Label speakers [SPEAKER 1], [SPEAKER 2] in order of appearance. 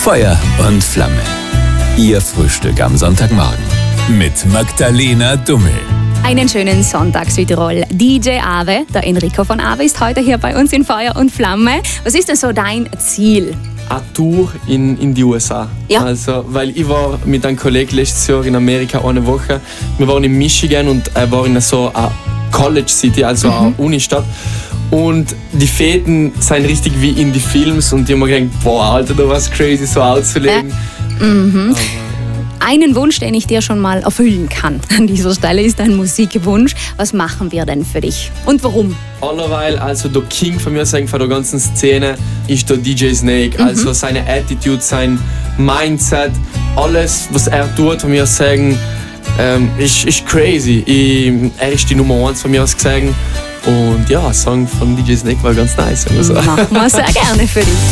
[SPEAKER 1] Feuer und Flamme. Ihr Frühstück am Sonntagmorgen mit Magdalena Dummel.
[SPEAKER 2] Einen schönen Sonntag Südtirol. DJ Ave, der Enrico von Ave, ist heute hier bei uns in Feuer und Flamme. Was ist denn so dein Ziel?
[SPEAKER 3] Eine Tour in die USA.
[SPEAKER 2] Ja.
[SPEAKER 3] Also, weil ich war mit einem Kollegen letztes Jahr in Amerika eine Woche. Wir waren in Michigan und er war in so einer College City, also eine Unistadt. Und die Fäden sind richtig wie in die Films und ich habe mir gedacht, boah, Alter, da war es crazy, so auszulegen.
[SPEAKER 2] Einen Wunsch, den ich dir schon mal erfüllen kann an dieser Stelle, ist ein Musikwunsch. Was machen wir denn für dich und warum?
[SPEAKER 3] Allerweil, also der King von mir sagen, von der ganzen Szene ist der DJ Snake. Also seine Attitude, sein Mindset, alles, was er tut, von mir sagen, ist crazy. Er ist die Nummer 1 von mir aus gesagt. Und ja, ein Song von DJ Snake war ganz nice.
[SPEAKER 2] Machen wir sehr gerne für dich.